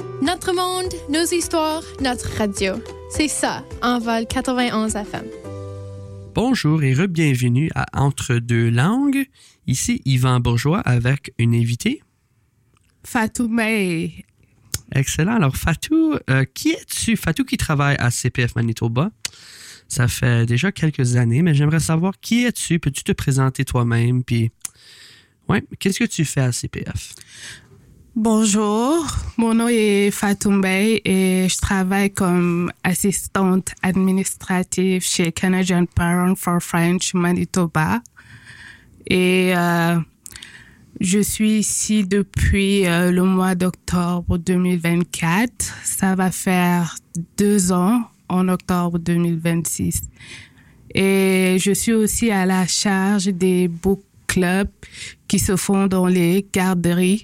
Notre monde, nos histoires, notre radio. C'est ça, Envol 91 FM. Bonjour et re-bienvenue à Entre deux langues. Ici Yvan Bourgeois avec une invitée. Fatou May. Excellent. Alors Fatou, qui es-tu? Fatou qui travaille à CPF Manitoba. Ça fait déjà quelques années, mais j'aimerais savoir qui es-tu? Peux-tu te présenter toi-même? Puis, ouais, qu'est-ce que tu fais à CPF? Bonjour, mon nom est Fatou May et je travaille comme assistante administrative chez Canadian Parents for French Manitoba. Et je suis ici depuis le mois d'octobre 2024. Ça va faire 2 ans en octobre 2026. Et je suis aussi à la charge des book clubs qui se font dans les garderies.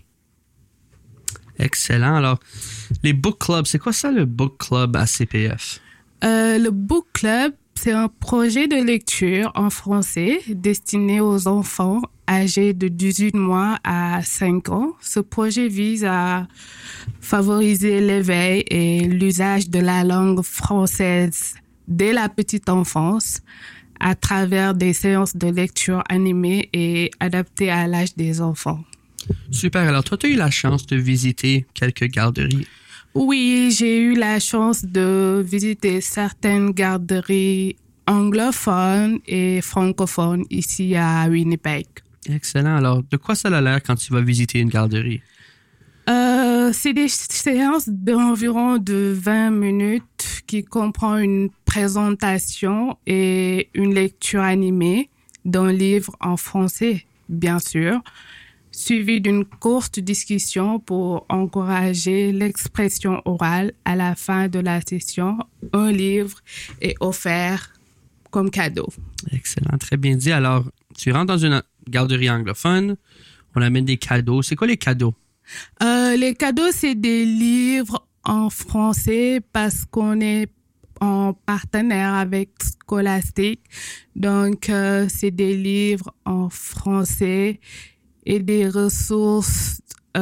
Excellent. Alors, les book clubs, c'est quoi ça le book club à CPF? Le book club, c'est un projet de lecture en français destiné aux enfants âgés de 18 mois à 5 ans. Ce projet vise à favoriser l'éveil et l'usage de la langue française dès la petite enfance à travers des séances de lecture animées et adaptées à l'âge des enfants. Super. Alors, toi, tu as eu la chance de visiter quelques garderies. Oui, j'ai eu la chance de visiter certaines garderies anglophones et francophones ici à Winnipeg. Excellent. Alors, de quoi ça a l'air quand tu vas visiter une garderie? C'est des séances d'environ de 20 minutes qui comprend une présentation et une lecture animée d'un livre en français, bien sûr, suivi d'une courte discussion pour encourager l'expression orale. À la fin de la session, un livre est offert comme cadeau. Excellent, très bien dit. Alors, tu rentres dans une garderie anglophone, on amène des cadeaux. C'est quoi les cadeaux? Les cadeaux, c'est des livres en français parce qu'on est en partenaire avec Scholastic. Donc, c'est des livres en français et des ressources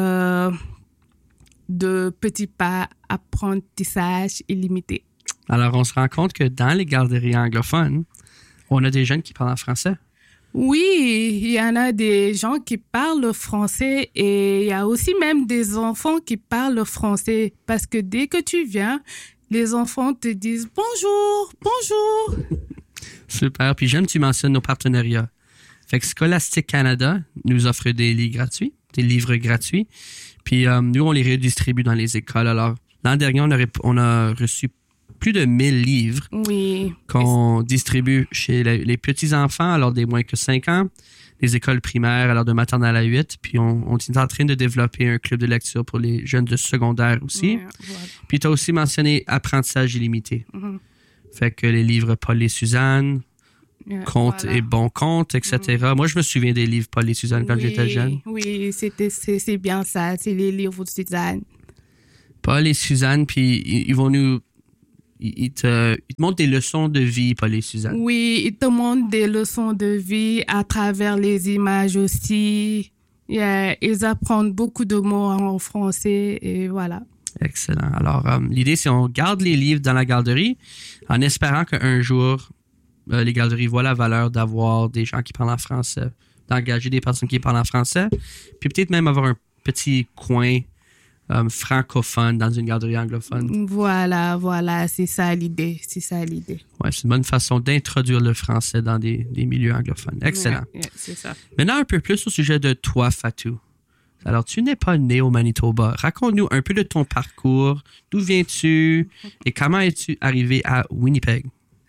de petits pas apprentissage illimité. Alors, on se rend compte que dans les garderies anglophones, on a des jeunes qui parlent en français. Oui, il y en a des gens qui parlent français et il y a aussi même des enfants qui parlent français parce que dès que tu viens, les enfants te disent « Bonjour, bonjour ». Super. Puis j'aime que tu mentionnes nos partenariats. Fait que Scholastic Canada nous offre des livres gratuits. Puis nous, on les redistribue dans les écoles. Alors, l'an dernier, on a reçu plus de 1000 livres qu'on distribue chez les petits-enfants, alors des moins que 5 ans, les écoles primaires, alors de maternelle à 8. Puis on est en train de développer un club de lecture pour les jeunes de secondaire aussi. Voilà. Puis tu as aussi mentionné apprentissage illimité. Mm-hmm. Fait que les livres Paul et Suzanne, Contes et bons contes, etc. Mm-hmm. Moi, je me souviens des livres Paul et Suzanne quand j'étais jeune. Oui, c'est bien ça. C'est les livres de Suzanne. Paul et Suzanne, puis ils te montrent des leçons de vie, Paul et Suzanne. Oui, ils te montrent des leçons de vie à travers les images aussi. Ils apprennent beaucoup de mots en français et voilà. Excellent. Alors, l'idée, c'est qu'on garde les livres dans la garderie en espérant qu'un jour, les garderies voient la valeur d'avoir des gens qui parlent en français, d'engager des personnes qui parlent en français, puis peut-être même avoir un petit coin francophone dans une garderie anglophone. Voilà, c'est ça l'idée. Ouais, c'est une bonne façon d'introduire le français dans des milieux anglophones. Excellent. Yeah, c'est ça. Maintenant, un peu plus au sujet de toi, Fatou. Alors, tu n'es pas né au Manitoba. Raconte-nous un peu de ton parcours. D'où viens-tu et comment es-tu arrivé à Winnipeg?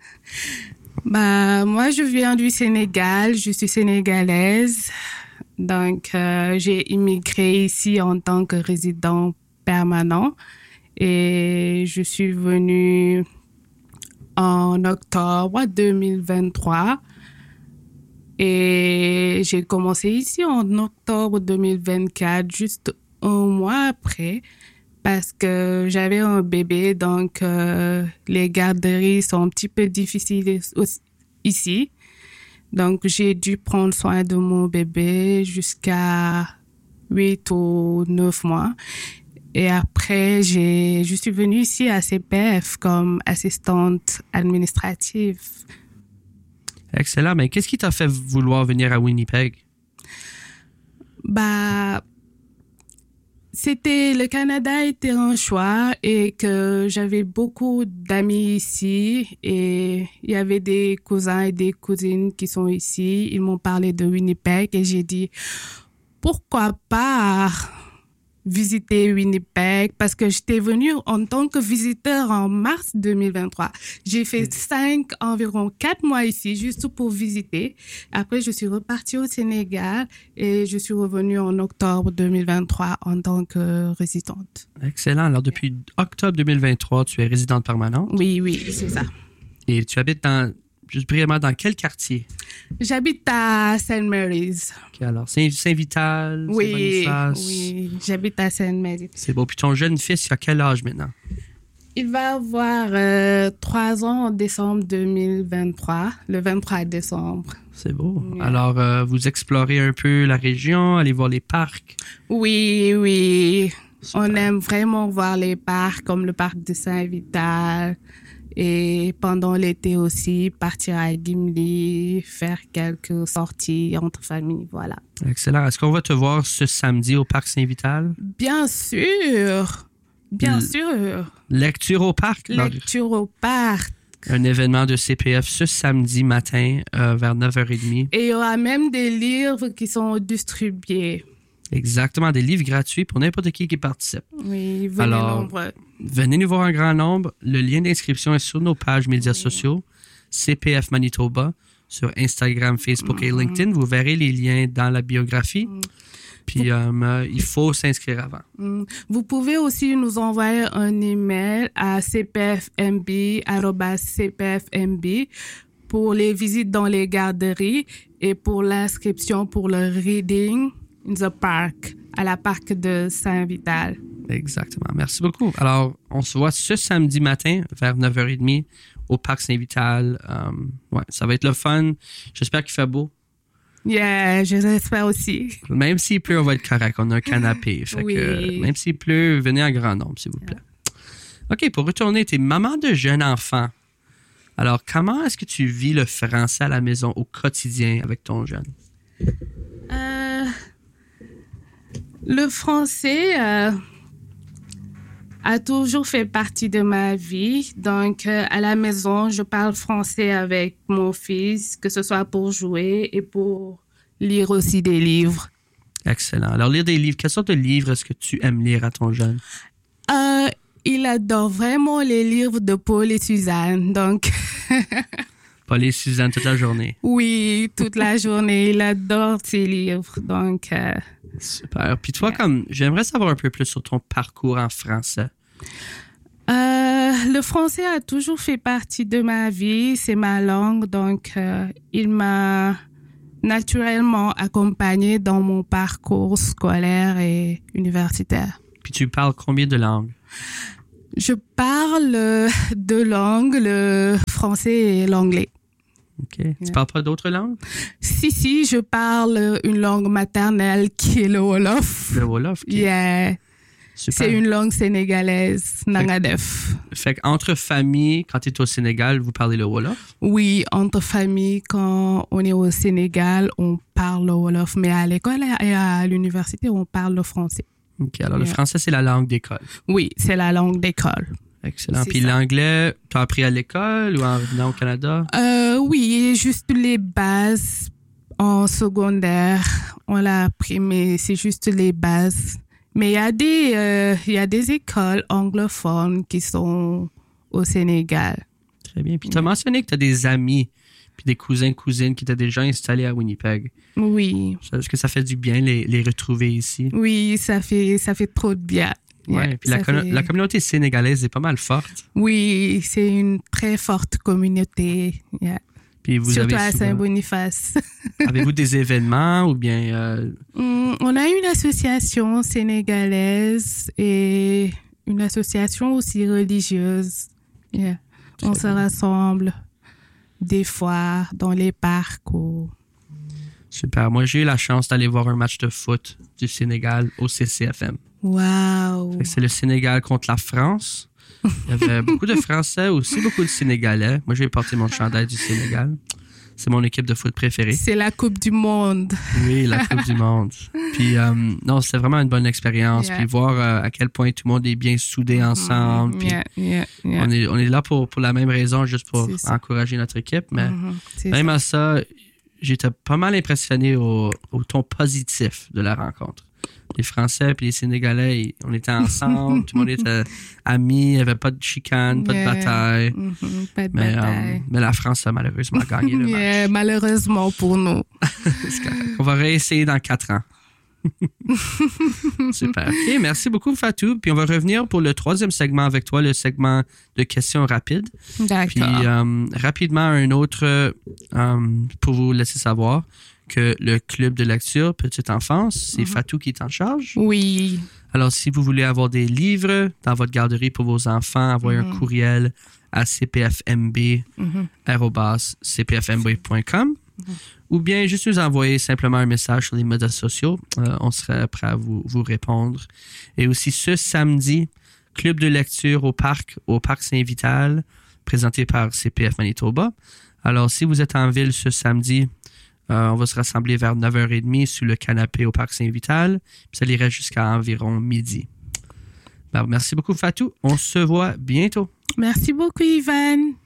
Moi, je viens du Sénégal. Je suis sénégalaise. Donc, j'ai immigré ici en tant que résident permanent et je suis venue en octobre 2023 et j'ai commencé ici en octobre 2024, juste un mois après, parce que j'avais un bébé, donc les garderies sont un petit peu difficiles ici. Donc, j'ai dû prendre soin de mon bébé jusqu'à 8 ou 9 mois. Et après, je suis venue ici à CPF comme assistante administrative. Excellent. Mais qu'est-ce qui t'a fait vouloir venir à Winnipeg? Le Canada était un choix et que j'avais beaucoup d'amis ici et il y avait des cousins et des cousines qui sont ici. Ils m'ont parlé de Winnipeg et j'ai dit pourquoi pas visiter Winnipeg parce que j'étais venue en tant que visiteur en mars 2023. J'ai fait environ 4 mois ici juste pour visiter. Après, je suis repartie au Sénégal et je suis revenue en octobre 2023 en tant que résidente. Excellent. Alors, depuis octobre 2023, tu es résidente permanente. Oui, c'est ça. Et tu habites juste brièvement, dans quel quartier? J'habite à St. Mary's. OK, alors, Saint-Vital, Saint-Boniface. Oui, j'habite à St. Mary's. C'est beau. Puis ton jeune fils, il a quel âge maintenant? Il va avoir 3 ans en décembre 2023, le 23 décembre. C'est beau. Oui. Alors, vous explorez un peu la région, allez voir les parcs? Oui. Super. On aime vraiment voir les parcs, comme le parc de Saint-Vital. Et pendant l'été aussi, partir à Gimli, faire quelques sorties entre familles, voilà. Excellent. Est-ce qu'on va te voir ce samedi au parc Saint-Vital? Bien sûr. Lecture au parc? Lecture au parc. Un événement de CPF ce samedi matin vers 9h30. Et il y aura même des livres qui sont distribués. Exactement, des livres gratuits pour n'importe qui participe. Oui, venez Alors, nombreux. Venez nous voir en grand nombre. Le lien d'inscription est sur nos pages médias sociaux, CPF Manitoba, sur Instagram, Facebook et LinkedIn. Vous verrez les liens dans la biographie. Puis, il faut s'inscrire avant. Vous pouvez aussi nous envoyer un email à cpfmb@cpfmb pour les visites dans les garderies et pour l'inscription pour le reading in the park, à la parc de Saint-Vital. Exactement. Merci beaucoup. Alors, on se voit ce samedi matin vers 9h30 au parc Saint-Vital. Ça va être le fun. J'espère qu'il fait beau. Yeah, je l'espère aussi. Même s'il pleut, on va être correct. On a un canapé. Fait que, même s'il pleut, venez en grand nombre, s'il vous plaît. OK, pour retourner, t'es maman de jeune enfant. Alors, comment est-ce que tu vis le français à la maison au quotidien avec ton jeune? Le français a toujours fait partie de ma vie. Donc, à la maison, je parle français avec mon fils, que ce soit pour jouer et pour lire aussi des livres. Excellent. Alors, lire des livres. Quelle sorte de livres est-ce que tu aimes lire à ton jeune? Il adore vraiment les livres de Paul et Suzanne. Donc, Paul et Suzanne toute la journée. Oui, toute la journée. Il adore ces livres. Donc, super. Puis toi, j'aimerais savoir un peu plus sur ton parcours en français. Le français a toujours fait partie de ma vie. C'est ma langue. Donc, il m'a naturellement accompagnée dans mon parcours scolaire et universitaire. Puis tu parles combien de langues? Je parle 2 langues, le français et l'anglais. OK. Tu parles pas d'autres langues? Si, je parle une langue maternelle qui est le Wolof. Le Wolof? Okay. Yeah. Super. C'est une langue sénégalaise, Nangadef. Fait qu'entre familles, quand tu es au Sénégal, vous parlez le Wolof? Oui, entre familles, quand on est au Sénégal, on parle le Wolof. Mais à l'école et à l'université, on parle le français. OK. Alors, le français, c'est la langue d'école. Oui, c'est la langue d'école. Excellent. Puis l'anglais, tu as appris à l'école ou en revenant au Canada? Oui, juste les bases en secondaire. On l'a appris, mais c'est juste les bases. Mais il y a des écoles anglophones qui sont au Sénégal. Très bien. Puis tu as mentionné que tu as des amis puis des cousins, cousines qui étaient déjà installés à Winnipeg. Oui. Est-ce que ça fait du bien les retrouver ici? Oui, ça fait trop de bien. Ouais, puis la communauté sénégalaise est pas mal forte. Oui, c'est une très forte communauté. Yeah. Puis vous surtout avez à Saint-Boniface. Avez-vous des événements ou bien... On a une association sénégalaise et une association aussi religieuse. Yeah. On se rassemble des fois dans les parcs. Super. Moi, j'ai eu la chance d'aller voir un match de foot du Sénégal au CCFM. Wow. C'est le Sénégal contre la France. Il y avait beaucoup de Français, aussi beaucoup de Sénégalais. Moi, j'ai porté mon chandail du Sénégal. C'est mon équipe de foot préférée. C'est la Coupe du Monde. Oui, la Coupe du Monde. Puis, non, c'était vraiment une bonne expérience. Puis voir à quel point tout le monde est bien soudé ensemble. Puis on est là pour la même raison, juste pour encourager notre équipe. Mais même à ça, j'étais pas mal impressionné au ton positif de la rencontre. Les Français puis les Sénégalais, on était ensemble, tout le monde était amis, il n'y avait pas de chicane, pas de bataille. Pas de bataille. Mais la France a malheureusement gagné le match. Malheureusement pour nous. On va réessayer dans 4 ans. Super. OK, merci beaucoup, Fatou. Puis on va revenir pour le 3e segment avec toi, le segment de questions rapides. D'accord. Puis rapidement, un autre pour vous laisser savoir que le club de lecture Petite Enfance, c'est Fatou qui est en charge. Oui. Alors, si vous voulez avoir des livres dans votre garderie pour vos enfants, envoyez un courriel à cpfmb@cpfmb.com ou bien juste nous envoyer simplement un message sur les médias sociaux. On serait prêt à vous répondre. Et aussi ce samedi, club de lecture au parc Saint-Vital, présenté par CPF Manitoba. Alors, si vous êtes en ville ce samedi, on va se rassembler vers 9h30 sur le canapé au parc Saint-Vital. Puis ça irait jusqu'à environ midi. Ben, merci beaucoup, Fatou. On se voit bientôt. Merci beaucoup, Ivan.